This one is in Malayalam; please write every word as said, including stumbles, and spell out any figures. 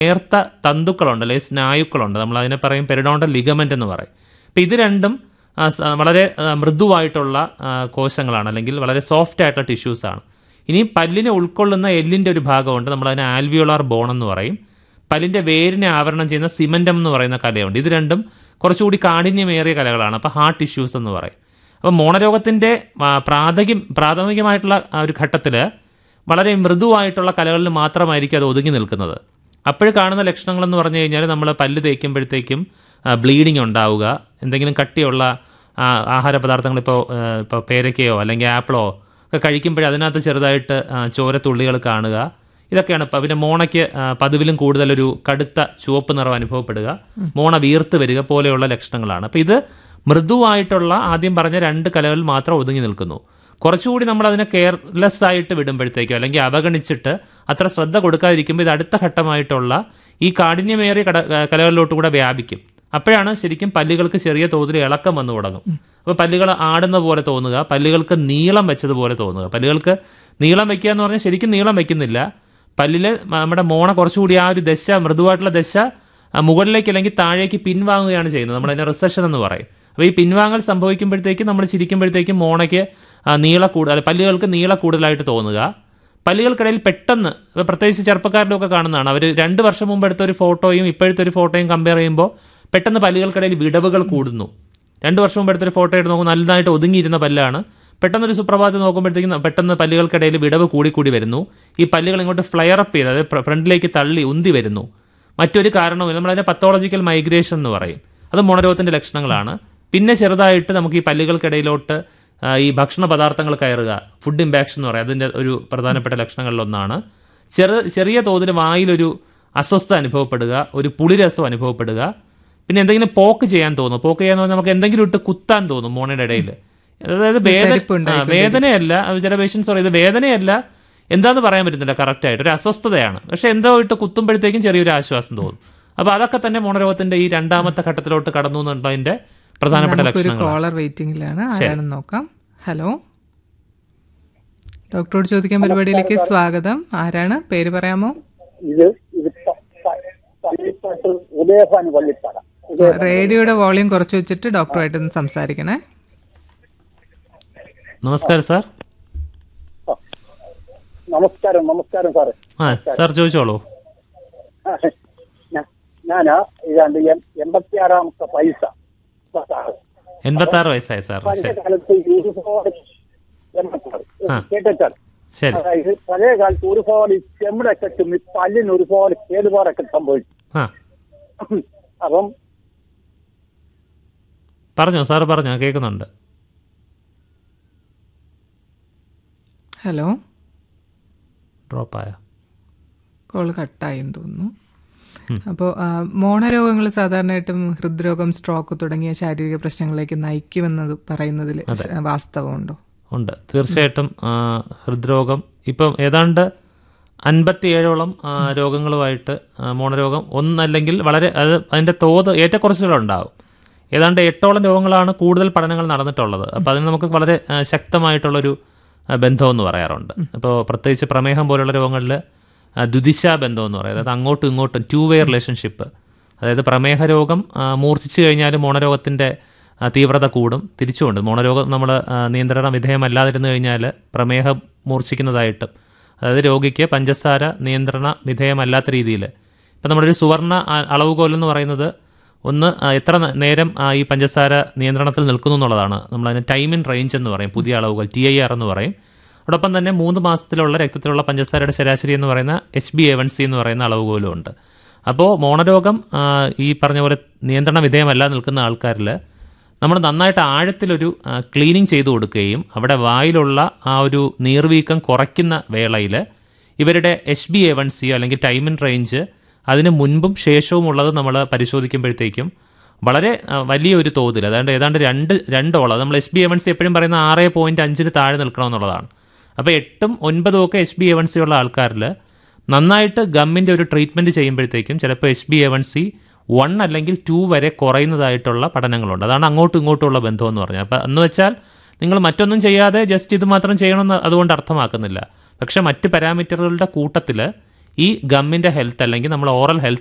നേർത്ത തന്തുക്കളുണ്ട് അല്ലെങ്കിൽ സ്നായുക്കളുണ്ട്, നമ്മൾ അതിനെ പറയും പെരിഡോണ്ടൽ ലിഗമെന്റ് എന്ന് പറയും. അപ്പം ഇത് രണ്ടും വളരെ മൃദുവായിട്ടുള്ള കോശങ്ങളാണ്, അല്ലെങ്കിൽ വളരെ സോഫ്റ്റ് ആയിട്ടുള്ള ടിഷ്യൂസാണ്. ഇനി പല്ലിനെ ഉൾക്കൊള്ളുന്ന എല്ലിൻ്റെ ഒരു ഭാഗമുണ്ട്, നമ്മളതിനെ ആൽവിയോളാർ ബോൺ എന്ന് പറയും. പല്ലിൻ്റെ വേരിനെ ആവരണം ചെയ്യുന്ന സിമൻറ്റം എന്ന് പറയുന്ന കലയുണ്ട്. ഇത് രണ്ടും കുറച്ചുകൂടി കാഠിന്യമേറിയ കലകളാണ്, അപ്പോൾ ഹാർട്ട് ടിഷ്യൂസ് എന്ന് പറയും. അപ്പോൾ മോണരോഗത്തിൻ്റെ പ്രാഥമിക പ്രാഥമികമായിട്ടുള്ള ഒരു ഘട്ടത്തിൽ വളരെ മൃദുവായിട്ടുള്ള കലകളിൽ മാത്രമായിരിക്കും അത് ഒതുങ്ങി നിൽക്കുന്നത്. അപ്പോഴും കാണുന്ന ലക്ഷണങ്ങളെന്ന് പറഞ്ഞു കഴിഞ്ഞാൽ നമ്മൾ പല്ല് തേക്കുമ്പോഴത്തേക്കും ബ്ലീഡിങ് ഉണ്ടാവുക, എന്തെങ്കിലും കട്ടിയുള്ള ആഹാര പദാർത്ഥങ്ങൾ, ഇപ്പോൾ ഇപ്പോൾ പേരയ്ക്കയോ അല്ലെങ്കിൽ ആപ്പിളോ ഒക്കെ കഴിക്കുമ്പോഴേ അതിനകത്ത് ചെറുതായിട്ട് ചോരത്തുള്ളികൾ കാണുക, ഇതൊക്കെയാണ്. ഇപ്പം പിന്നെ മോണയ്ക്ക് പതിവിലും കൂടുതലൊരു കടുത്ത ചുവപ്പ് നിറം അനുഭവപ്പെടുക, മോണ വീർത്ത് വരിക പോലെയുള്ള ലക്ഷണങ്ങളാണ്. അപ്പം ഇത് മൃദുവായിട്ടുള്ള ആദ്യം പറഞ്ഞ രണ്ട് കലകളിൽ മാത്രം ഒതുങ്ങി നിൽക്കുന്നു. കുറച്ചുകൂടി നമ്മൾ അതിനെ കെയർലെസ് ആയിട്ട് വിടുമ്പോഴത്തേക്കോ അല്ലെങ്കിൽ അവഗണിച്ചിട്ട് അത്ര ശ്രദ്ധ കൊടുക്കാതിരിക്കുമ്പോൾ ഇത് അടുത്ത ഘട്ടമായിട്ടുള്ള ഈ കാഠിന്യമേറിയ കട കലകളിലോട്ട് കൂടെ വ്യാപിക്കും. അപ്പോഴാണ് ശരിക്കും പല്ലുകൾക്ക് ചെറിയ തോതിൽ ഇളക്കം വന്നു തുടങ്ങും. അപ്പോൾ പല്ലുകൾ ആടുന്ന പോലെ തോന്നുക, പല്ലുകൾക്ക് നീളം വെച്ചതുപോലെ തോന്നുക. പല്ലുകൾക്ക് നീളം വയ്ക്കുക എന്ന് പറഞ്ഞാൽ ശരിക്കും നീളം വയ്ക്കുന്നില്ല, പല്ലിൽ നമ്മുടെ മോണ കുറച്ചുകൂടി ആ ഒരു ദശ, മൃദുവായിട്ടുള്ള ദശ മുകളിലേക്ക് അല്ലെങ്കിൽ താഴേക്ക് പിൻവാങ്ങുകയാണ് ചെയ്യുന്നത്. നമ്മളതിനെ റിസഷൻ എന്ന് പറയും. അപ്പോൾ ഈ പിൻവാങ്ങൽ സംഭവിക്കുമ്പോഴത്തേക്കും നമ്മൾ ചിരിക്കുമ്പോഴത്തേക്കും മോണയ്ക്ക് നീള കൂടുതൽ, പല്ലുകൾക്ക് നീള കൂടുതലായിട്ട് തോന്നുക. പല്ലുകൾക്കിടയിൽ പെട്ടെന്ന്, പ്രത്യേകിച്ച് ചെറുപ്പക്കാരിലും ഒക്കെ കാണുന്നതാണ്, അവർ രണ്ട് വർഷം മുമ്പ് എടുത്ത ഒരു ഫോട്ടോയും ഇപ്പോഴത്തെ ഒരു ഫോട്ടോയും കമ്പയർ ചെയ്യുമ്പോൾ പെട്ടെന്ന് പല്ലുകൾക്കിടയിൽ വിടവുകൾ കൂടുന്നു. രണ്ട് വർഷം മുമ്പ് എടുത്തൊരു ഫോട്ടോ എടുത്ത് നോക്കുമ്പോൾ നല്ലതായിട്ട് ഒതുങ്ങിയിരുന്ന പല്ലാണ്, പെട്ടെന്നൊരു സുപ്രഭാതം നോക്കുമ്പോഴത്തേക്കും പെട്ടെന്ന് പല്ലുകൾക്കിടയിൽ വിടവ് കൂടിക്കൂടി വരുന്നു. ഈ പല്ലുകൾ ഇങ്ങോട്ട് ഫ്ലെയർ അപ്പ് ചെയ്ത്, അതായത് ഫ്രണ്ടിലേക്ക് തള്ളി ഉന്തി വരുന്നു. മറ്റൊരു കാരണവും നമ്മളതിനെ പത്തോളജിക്കൽ മൈഗ്രേഷൻ എന്ന് പറയും. അത് മോണരോഗത്തിൻ്റെ ലക്ഷണങ്ങളാണ്. പിന്നെ ചെറുതായിട്ട് നമുക്ക് ഈ പല്ലുകൾക്കിടയിലോട്ട് ഈ ഭക്ഷണ പദാർത്ഥങ്ങൾ കയറുക, ഫുഡ് ഇമ്പാക്ഷൻ എന്ന് പറയും, അതിൻ്റെ ഒരു പ്രധാനപ്പെട്ട ലക്ഷണങ്ങളിലൊന്നാണ്. ചെറു ചെറിയ തോതിൽ വായിലൊരു അസ്വസ്ഥത അനുഭവപ്പെടുക, ഒരു പുളിരസം അനുഭവപ്പെടുക, പിന്നെ എന്തെങ്കിലും പോക്ക് ചെയ്യാൻ തോന്നും. പോക്ക് ചെയ്യാന്ന് പറഞ്ഞാൽ നമുക്ക് എന്തെങ്കിലും ഇട്ട് കുത്താൻ തോന്നും മോണയുടെ ഇടയിൽ. അതായത് വേദന വേദനയല്ല, ചില പേഷ്യൻസ് പറയും ഇത് വേദനയല്ല, എന്താന്ന് പറയാൻ പറ്റുന്നില്ല കറക്റ്റായിട്ട്, ഒരു അസ്വസ്ഥതയാണ്. പക്ഷെ എന്തോ ഇട്ട് കുത്തുമ്പോഴത്തേക്കും ചെറിയൊരു ആശ്വാസം തോന്നും. അപ്പോൾ അതൊക്കെ തന്നെ മോണരോഗത്തിന്റെ ഈ രണ്ടാമത്തെ ഘട്ടത്തിലോട്ട് കടന്നു എന്നുള്ളതിന്റെ പ്രധാനപ്പെട്ട ലക്ഷണങ്ങൾ. കോളർ വെയിറ്റിംഗിലാണ്, ആരാണെന്ന് നോക്കാം. ഹലോ, ഡോക്ടറോട് ചോദിക്കാൻ പരിപാടിയിലേക്ക് സ്വാഗതം. ആരാണ്, പേര് പറയാമോ? റേഡിയോയുടെ വോളിയം കുറച്ച് വെച്ചിട്ട് ഡോക്ടറുമായിട്ടൊന്ന് സംസാരിക്കണേ. നമസ്കാരം സാർ. നമസ്കാരം നമസ്കാരം സാറേ. ആ സാർ ചോദിച്ചോളൂ. ഞാനാ ഏതാണ്ട് എൺപത്തി ആറാമത്തെ പൈസ എൺപത്തി ആറ് വയസ്സായി സാർ. ശരി. അതായത് പഴയ കാലത്ത് ഒരുപാട് ചെമ്മടൊക്കെ ചുമ്മി പല്ലിന് ഒരുപാട് കേടുപാടൊക്കെ സംഭവിച്ചു. അപ്പം പറഞ്ഞോ സാറ് പറഞ്ഞോ, കേൾക്കുന്നുണ്ട്. ഹലോ, ഡ്രോപ്പായ കോള് കട്ടായെന്ന് തോന്നുന്നു. അപ്പോൾ മോണരോഗങ്ങൾ സാധാരണയായിട്ടും ഹൃദ്രോഗം, സ്ട്രോക്ക് തുടങ്ങിയ ശാരീരിക പ്രശ്നങ്ങളിലേക്ക് നയിക്കുമെന്നത് പറയുന്നതിൽ വാസ്തവമുണ്ടോ? ഉണ്ട്, തീർച്ചയായിട്ടും. ഹൃദ്രോഗം ഇപ്പം ഏതാണ്ട് അൻപത്തിയേഴോളം രോഗങ്ങളുമായിട്ട് മോണരോഗം ഒന്നല്ലെങ്കിൽ വളരെ അത് അതിൻ്റെ തോത് ഏറ്റക്കുറച്ചുകളുണ്ടാവും. ഏതാണ്ട് എട്ടോളം രോഗങ്ങളാണ് കൂടുതൽ പഠനങ്ങൾ നടന്നിട്ടുള്ളത്. അപ്പോൾ അതിന് നമുക്ക് വളരെ ശക്തമായിട്ടുള്ളൊരു ബന്ധമെന്ന് പറയാറുണ്ട്. അപ്പോൾ പ്രത്യേകിച്ച് പ്രമേഹം പോലുള്ള രോഗങ്ങളിൽ ദ്വിദിശാ ബന്ധം എന്ന് പറയും, അതായത് അങ്ങോട്ടും ഇങ്ങോട്ടും ടു വേ റിലേഷൻഷിപ്പ്. അതായത് പ്രമേഹ രോഗം മൂർച്ഛിച്ചു കഴിഞ്ഞാൽ മോണരോഗത്തിൻ്റെ തീവ്രത കൂടും, തിരിച്ചുകൊണ്ട് മോണരോഗം നമ്മൾ നിയന്ത്രണ വിധേയമല്ലാതിരുന്നു കഴിഞ്ഞാൽ പ്രമേഹം മൂർച്ഛിക്കുന്നതായിട്ടും, അതായത് രോഗിക്ക് പഞ്ചസാര നിയന്ത്രണ വിധേയമല്ലാത്ത രീതിയിൽ. ഇപ്പം നമ്മളൊരു സുവർണ അളവുകോലെന്ന് പറയുന്നത് ഒന്ന് എത്ര നേരം ഈ പഞ്ചസാര നിയന്ത്രണത്തിൽ നിൽക്കുന്നു എന്നുള്ളതാണ്. നമ്മളതിന് ടൈം ഇൻ റേഞ്ച് എന്ന് പറയും, പുതിയ അളവുകൾ ടി ഐ ആർ എന്ന് പറയും. അതോടൊപ്പം തന്നെ മൂന്ന് മാസത്തിലുള്ള രക്തത്തിലുള്ള പഞ്ചസാരയുടെ ശരാശരി എന്ന് പറയുന്ന H B A one C എന്ന് പറയുന്ന അളവുകോലും ഉണ്ട്. അപ്പോൾ മോണരോഗം ഈ പറഞ്ഞ പോലെ നിയന്ത്രണ വിധേയമല്ല നിൽക്കുന്ന ആൾക്കാരിൽ നമ്മൾ നന്നായിട്ട് ആഴത്തിലൊരു ക്ലീനിങ് ചെയ്തു കൊടുക്കുകയും അവിടെ വായിലുള്ള ആ ഒരു നീർവീക്കം കുറയ്ക്കുന്ന വേളയിൽ ഇവരുടെ എച്ച് ബി എ വൺ സിയോ അല്ലെങ്കിൽ ടൈം ഇൻ റേഞ്ച് അതിന് മുൻപും ശേഷവും ഉള്ളത് നമ്മൾ പരിശോധിക്കുമ്പോഴത്തേക്കും വളരെ വലിയൊരു തോതിൽ, അതായത് ഏതാണ്ട് രണ്ട് രണ്ടോളം നമ്മൾ H B A one C എപ്പോഴും പറയുന്ന ആറ് പോയിൻറ്റ് അഞ്ചിന് താഴെ നിൽക്കണമെന്നുള്ളതാണ്. അപ്പോൾ എട്ടും ഒൻപതും ഒക്കെ H B A one C ഉള്ള ആൾക്കാരിൽ നന്നായിട്ട് ഗമ്മിൻ്റെ ഒരു ട്രീറ്റ്മെൻറ്റ് ചെയ്യുമ്പോഴത്തേക്കും ചിലപ്പോൾ H B A one C one അല്ലെങ്കിൽ ടു വരെ കുറയുന്നതായിട്ടുള്ള പഠനങ്ങളുണ്ട്. അതാണ് അങ്ങോട്ടും ഇങ്ങോട്ടുമുള്ള ബന്ധം എന്ന് പറഞ്ഞാൽ. അപ്പം എന്ന് വെച്ചാൽ നിങ്ങൾ മറ്റൊന്നും ചെയ്യാതെ ജസ്റ്റ് ഇത് മാത്രം ചെയ്യണമെന്ന് അതുകൊണ്ട് അർത്ഥമാക്കുന്നില്ല. പക്ഷേ മറ്റ് പാരാമീറ്ററുകളുടെ കൂട്ടത്തിൽ ഈ ഗമ്മിൻ്റെ ഹെൽത്ത് അല്ലെങ്കിൽ നമ്മൾ ഓറൽ ഹെൽത്ത്